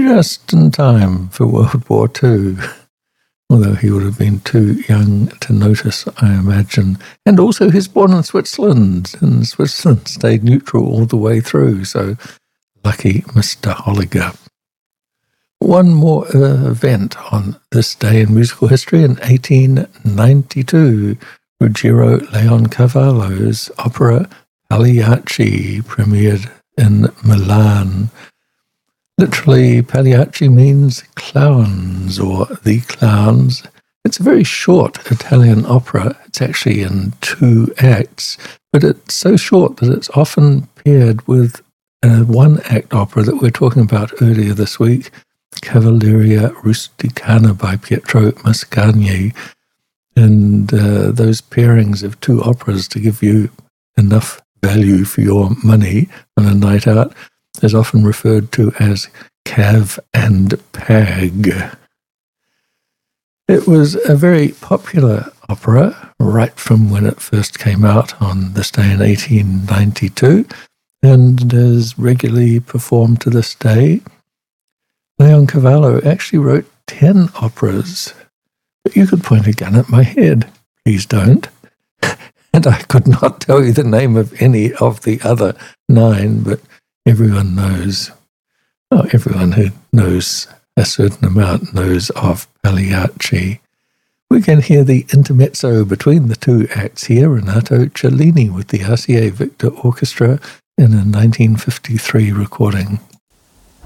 just in time for World War II, although he would have been too young to notice, I imagine. And also he's born in Switzerland, and Switzerland stayed neutral all the way through, so lucky Mr. Holliger. One more event on this day in musical history. In 1892, Ruggiero Leoncavallo's opera Pagliacci premiered in Milan. Literally, Pagliacci means clowns or the clowns. It's a very short Italian opera. It's actually in 2 acts, but it's so short that it's often paired with a 1-act opera that we're talking about earlier this week, Cavalleria Rusticana by Pietro Mascagni. And those pairings of 2 operas to give you enough value for your money on a night out is often referred to as Cav and Pag. It was a very popular opera right from when it first came out on this day in 1892 and is regularly performed to this day. Leoncavallo actually wrote 10 operas, but you could point a gun at my head. Please don't. And I could not tell you the name of any of the other 9, but everyone knows. Well, everyone who knows a certain amount knows of Pagliacci. We can hear the intermezzo between the 2 acts here, Renato Cellini with the RCA Victor Orchestra in a 1953 recording.